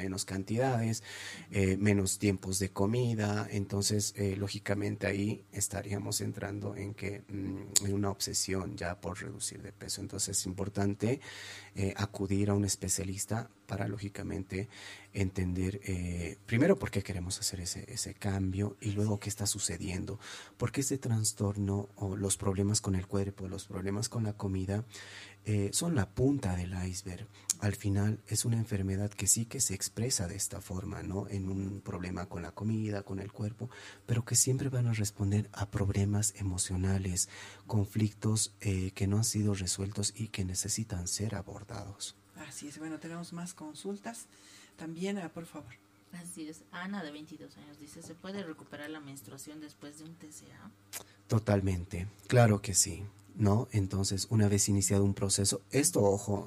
menos cantidades, menos tiempos de comida. Entonces, lógicamente ahí estaríamos entrando en que en una obsesión ya por reducir de peso. Entonces es importante acudir a un especialista para lógicamente entender primero por qué queremos hacer ese cambio y luego qué está sucediendo, porque este trastorno o los problemas con el cuerpo, los problemas con la comida son la punta del iceberg. Al final es una enfermedad que sí que se expresa de esta forma, ¿no? En un problema con la comida, con el cuerpo, pero que siempre van a responder a problemas emocionales, conflictos que no han sido resueltos y que necesitan ser abordados. Así es, bueno, tenemos más consultas. También, por favor. Así es, Ana de 22 años dice, ¿se puede recuperar la menstruación después de un TCA? Totalmente, claro que sí, ¿no? Entonces, una vez iniciado un proceso, esto, ojo,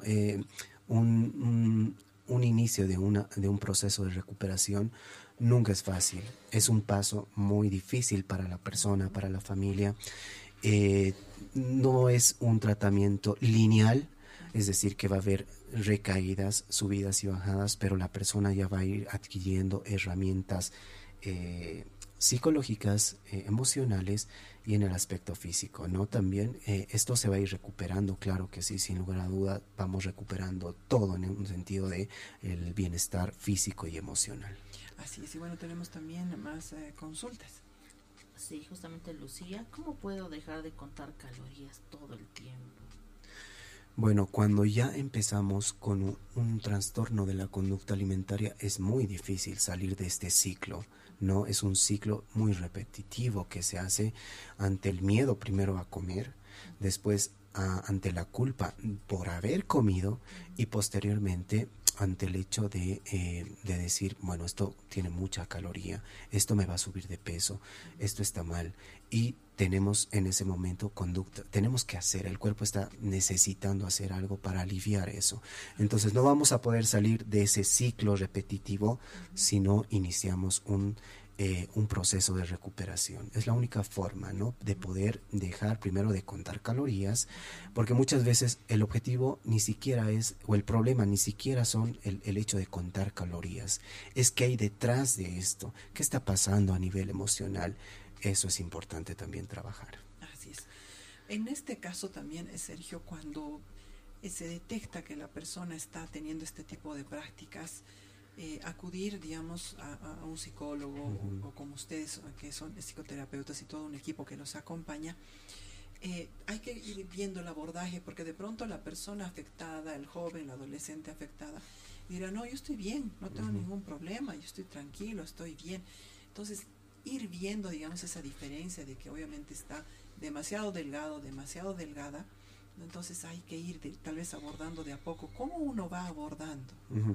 un inicio de un proceso de recuperación nunca es fácil, es un paso muy difícil para la persona, para la familia, no es un tratamiento lineal, es decir, que va a haber recaídas, subidas y bajadas, pero la persona ya va a ir adquiriendo herramientas psicológicas, emocionales y en el aspecto físico, ¿no? También esto se va a ir recuperando, claro que sí, sin lugar a duda, vamos recuperando todo en un sentido de el bienestar físico y emocional. Así es, y bueno, tenemos también más consultas. Sí, justamente Lucía, ¿cómo puedo dejar de contar calorías todo el tiempo? Bueno, cuando ya empezamos con un trastorno de la conducta alimentaria es muy difícil salir de este ciclo, ¿no? Es un ciclo muy repetitivo que se hace ante el miedo primero a comer, después ante la culpa por haber comido y posteriormente ante el hecho de decir, bueno, esto tiene mucha caloría, esto me va a subir de peso, esto está mal, y tenemos en ese momento conducta, tenemos que hacer, el cuerpo está necesitando hacer algo para aliviar eso. Entonces no vamos a poder salir de ese ciclo repetitivo si no iniciamos un proceso de recuperación. Es la única forma, ¿no?, de poder dejar primero de contar calorías, porque muchas veces el objetivo ni siquiera es, o el problema ni siquiera son el hecho de contar calorías, es que hay detrás de esto, qué está pasando a nivel emocional. Eso es importante también trabajar. Así es. En este caso también, Sergio, cuando se detecta que la persona está teniendo este tipo de prácticas, acudir, digamos, a un psicólogo o como ustedes, que son psicoterapeutas y todo un equipo que los acompaña, hay que ir viendo el abordaje, porque de pronto la persona afectada, el joven, la adolescente afectada, dirá, no, yo estoy bien, no tengo ningún problema, yo estoy tranquilo, estoy bien. Entonces, ir viendo, digamos, esa diferencia de que obviamente está demasiado delgado, demasiado delgada, entonces hay que ir tal vez abordando de a poco. ¿Cómo uno va abordando?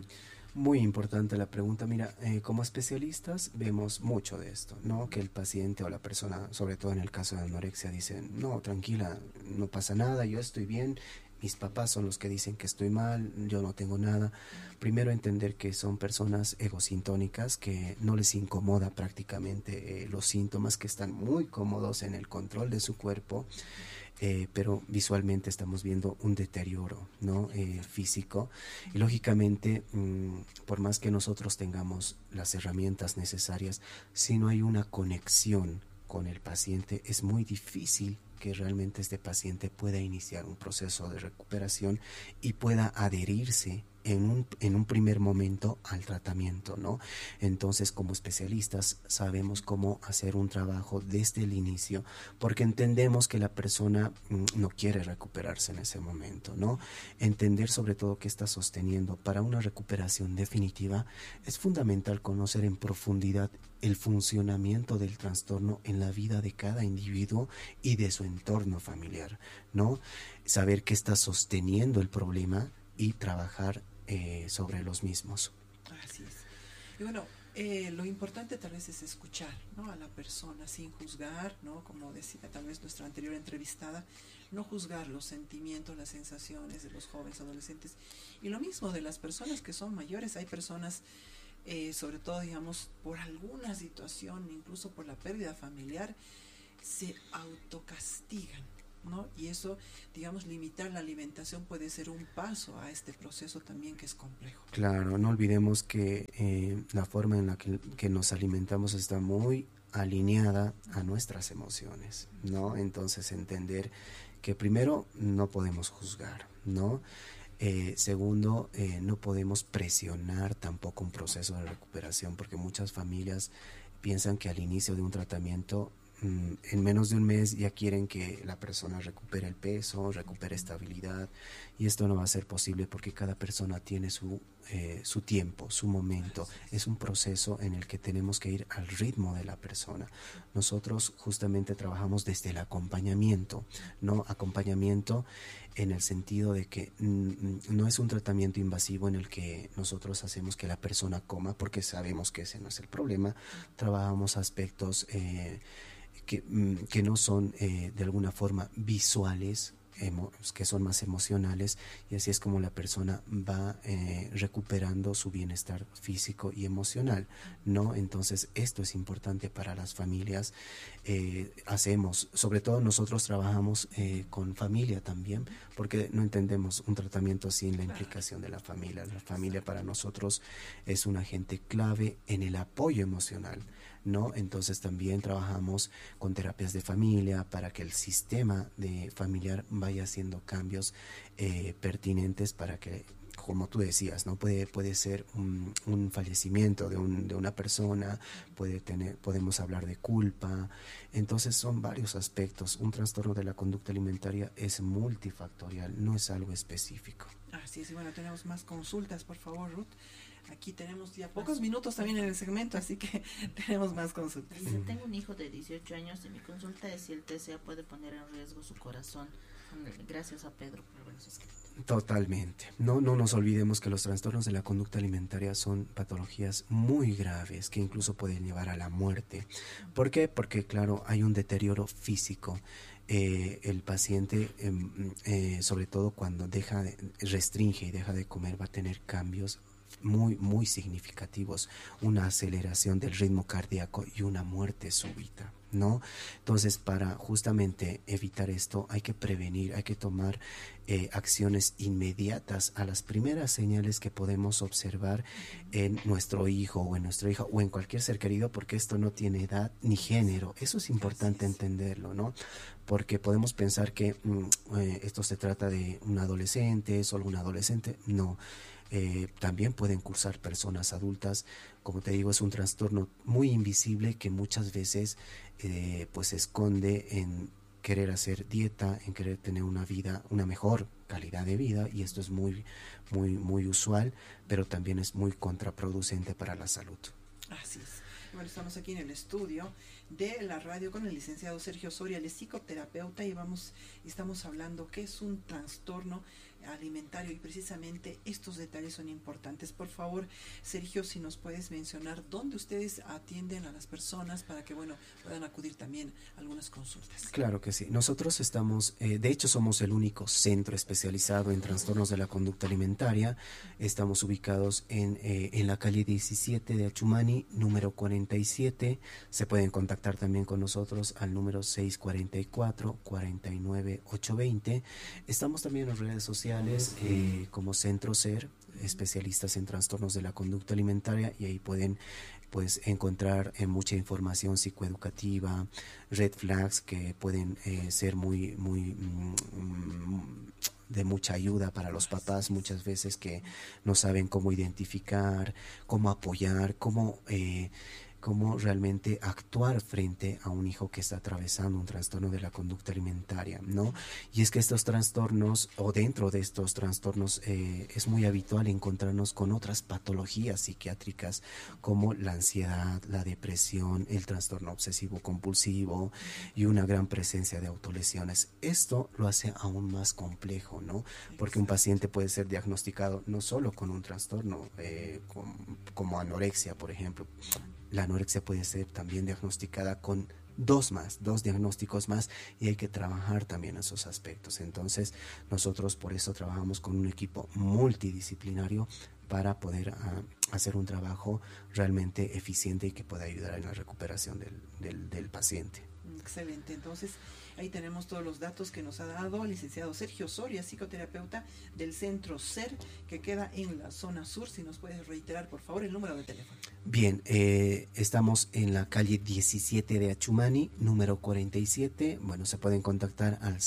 Muy importante la pregunta. Mira, como especialistas vemos mucho de esto, ¿no? Que el paciente o la persona, sobre todo en el caso de anorexia, dicen, no, tranquila, no pasa nada, yo estoy bien, mis papás son los que dicen que estoy mal, yo no tengo nada. Primero entender que son personas egosintónicas, que no les incomoda prácticamente los síntomas, que están muy cómodos en el control de su cuerpo. Pero visualmente estamos viendo un deterioro, ¿no? Físico, y lógicamente por más que nosotros tengamos las herramientas necesarias, si no hay una conexión con el paciente, es muy difícil que realmente este paciente pueda iniciar un proceso de recuperación y pueda adherirse en un primer momento al tratamiento, ¿no? Entonces, como especialistas sabemos cómo hacer un trabajo desde el inicio, porque entendemos que la persona no quiere recuperarse en ese momento, ¿no? Entender sobre todo qué está sosteniendo. Para una recuperación definitiva es fundamental conocer en profundidad el funcionamiento del trastorno en la vida de cada individuo y de su entorno familiar, ¿no? Saber qué está sosteniendo el problema y trabajar sobre los mismos. Así es. Y bueno, lo importante tal vez es escuchar, ¿no?, a la persona sin juzgar, ¿no? Como decía tal vez nuestra anterior entrevistada, no juzgar los sentimientos, las sensaciones de los jóvenes, adolescentes, y lo mismo de las personas que son mayores. Hay personas, sobre todo, digamos, por alguna situación, incluso por la pérdida familiar, se autocastigan, ¿no? Y eso, digamos, limitar la alimentación puede ser un paso a este proceso también que es complejo. Claro, no olvidemos que la forma en la que nos alimentamos está muy alineada a nuestras emociones, ¿no? Entonces entender que primero no podemos juzgar, ¿no? Segundo, no podemos presionar tampoco un proceso de recuperación, porque muchas familias piensan que al inicio de un tratamiento, en menos de un mes ya quieren que la persona recupere el peso, recupere estabilidad, y esto no va a ser posible porque cada persona tiene su tiempo, su momento. Es un proceso en el que tenemos que ir al ritmo de la persona. Nosotros justamente trabajamos desde el acompañamiento, ¿no? Acompañamiento en el sentido de que no es un tratamiento invasivo en el que nosotros hacemos que la persona coma, porque sabemos que ese no es el problema. Trabajamos aspectos que no son de alguna forma visuales, que son más emocionales, y así es como la persona va recuperando su bienestar físico y emocional, ¿no? Entonces esto es importante para las familias. Sobre todo nosotros trabajamos con familia también, porque no entendemos un tratamiento sin la implicación de la familia. La familia para nosotros es un agente clave en el apoyo emocional, ¿no? Entonces también trabajamos con terapias de familia para que el sistema de familiar vaya haciendo cambios pertinentes para que, como tú decías, ¿no? Puede ser un fallecimiento de una persona, podemos hablar de culpa. Entonces son varios aspectos. Un trastorno de la conducta alimentaria es multifactorial, no es algo específico. Así es, y bueno, tenemos más consultas, por favor, Ruth. Aquí tenemos ya pocos minutos también en el segmento, así que tenemos más consultas. Dice, tengo un hijo de 18 años y mi consulta es si el TCA puede poner en riesgo su corazón. Gracias a Pedro por habernos escrito. Totalmente. No nos olvidemos que los trastornos de la conducta alimentaria son patologías muy graves que incluso pueden llevar a la muerte. ¿Por qué? Porque, claro, hay un deterioro físico. El paciente, sobre todo cuando restringe y deja de comer, va a tener cambios muy significativos, una aceleración del ritmo cardíaco y una muerte súbita, ¿no? Entonces, para justamente evitar esto hay que prevenir, hay que tomar acciones inmediatas a las primeras señales que podemos observar en nuestro hijo o en nuestra hija o en cualquier ser querido, porque esto no tiene edad ni género. Eso es importante entenderlo, ¿no? Porque podemos pensar que esto se trata de un adolescente, solo un adolescente. No. También pueden cursar personas adultas. Como te digo, es un trastorno muy invisible que muchas veces pues se esconde en querer hacer dieta, en querer tener una mejor calidad de vida, y esto es muy usual, pero también es muy contraproducente para la salud. Así es. Bueno, estamos aquí en el estudio de la radio con el licenciado Sergio Soria, él es psicoterapeuta, y estamos hablando qué es un trastorno alimentario, y precisamente estos detalles son importantes. Por favor, Sergio, si nos puedes mencionar dónde ustedes atienden a las personas para que, bueno, puedan acudir también a algunas consultas. Claro que sí. Nosotros estamos, de hecho somos el único centro especializado en trastornos de la conducta alimentaria. Estamos ubicados en la calle 17 de Achumani, número 47. Se pueden contactar también con nosotros al número 644-49820. Estamos también en las redes sociales como Centro Ser, especialistas en trastornos de la conducta alimentaria, y ahí pueden pues encontrar mucha información psicoeducativa, red flags que pueden ser muy de mucha ayuda para los papás muchas veces, que no saben cómo identificar, cómo apoyar, cómo realmente actuar frente a un hijo que está atravesando un trastorno de la conducta alimentaria, ¿no? Y es que estos trastornos, o dentro de estos trastornos, es muy habitual encontrarnos con otras patologías psiquiátricas como la ansiedad, la depresión, el trastorno obsesivo compulsivo y una gran presencia de autolesiones. Esto lo hace aún más complejo, ¿no? Porque un paciente puede ser diagnosticado no solo con un trastorno como anorexia, por ejemplo. La anorexia puede ser también diagnosticada con dos diagnósticos más, y hay que trabajar también esos aspectos. Entonces, nosotros por eso trabajamos con un equipo multidisciplinario para poder hacer un trabajo realmente eficiente y que pueda ayudar en la recuperación del paciente. Excelente. Entonces, ahí tenemos todos los datos que nos ha dado el licenciado Sergio Soria, psicoterapeuta del Centro SER, que queda en la zona sur. Si nos puedes reiterar, por favor, el número de teléfono. Bien, estamos en la calle 17 de Achumani, número 47. Bueno, se pueden contactar al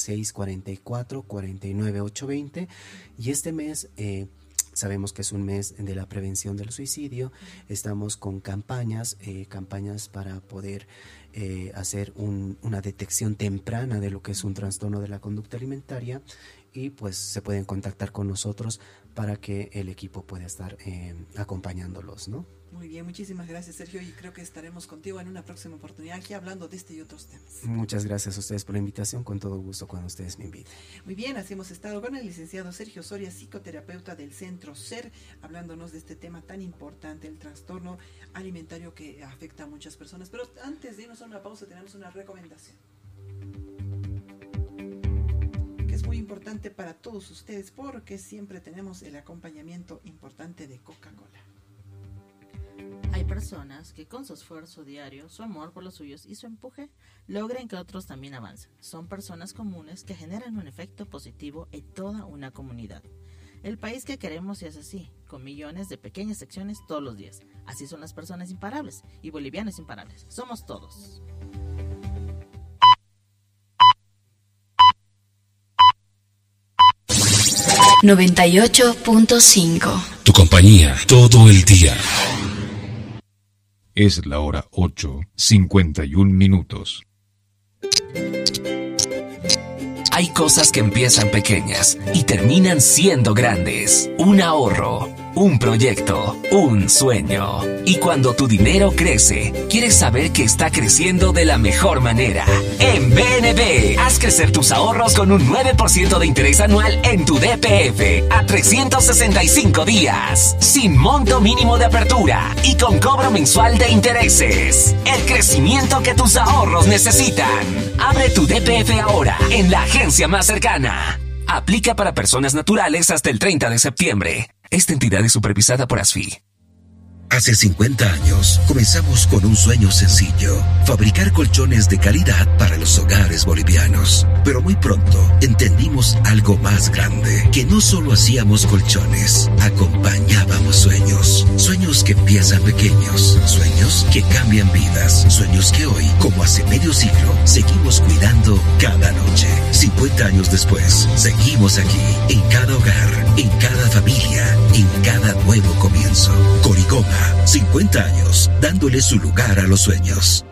644-49820. Y este mes... sabemos que es un mes de la prevención del suicidio. Estamos con campañas para poder hacer una detección temprana de lo que es un trastorno de la conducta alimentaria, y pues se pueden contactar con nosotros para que el equipo pueda estar acompañándolos, ¿no? Muy bien, muchísimas gracias, Sergio, y creo que estaremos contigo en una próxima oportunidad aquí hablando de este y otros temas. Muchas gracias a ustedes por la invitación, con todo gusto cuando ustedes me inviten. Muy bien, así hemos estado con el licenciado Sergio Soria, psicoterapeuta del Centro SER, hablándonos de este tema tan importante, el trastorno alimentario que afecta a muchas personas. Pero antes de irnos a una pausa, tenemos una recomendación que es muy importante para todos ustedes, porque siempre tenemos el acompañamiento importante de Coca-Cola. Hay personas que con su esfuerzo diario, su amor por los suyos y su empuje logran que otros también avancen. Son personas comunes que generan un efecto positivo en toda una comunidad. El país que queremos es así, con millones de pequeñas acciones todos los días. Así son las personas imparables y bolivianos imparables. Somos todos. ...98.5... Tu compañía todo el día. Es la hora 8:51. Hay cosas que empiezan pequeñas y terminan siendo grandes. Un ahorro, un proyecto, un sueño. Y cuando tu dinero crece, quieres saber que está creciendo de la mejor manera. En BNB, haz crecer tus ahorros con un 9% de interés anual en tu DPF a 365 días, sin monto mínimo de apertura y con cobro mensual de intereses. El crecimiento que tus ahorros necesitan. Abre tu DPF ahora en la agencia más cercana. Aplica para personas naturales hasta el 30 de septiembre. Esta entidad es supervisada por ASFI. Hace 50 años comenzamos con un sueño sencillo: fabricar colchones de calidad para los hogares bolivianos. Pero muy pronto entendimos algo más grande, que no solo hacíamos colchones, acompañábamos sueños. Sueños que empiezan pequeños, sueños que cambian vidas, sueños que hoy, como hace medio siglo, seguimos cuidando cada noche. 50 años después, seguimos aquí, en cada hogar, en cada familia, en cada nuevo comienzo. Coricoma, 50 años, dándole su lugar a los sueños.